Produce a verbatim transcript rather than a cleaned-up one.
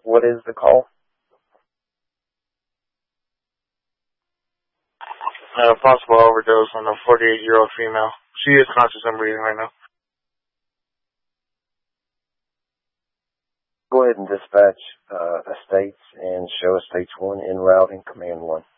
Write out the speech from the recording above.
What is the call? A possible overdose on a forty-eight-year-old female. She is conscious and breathing right now. Go ahead and dispatch uh, estates and show estates one en route in command one.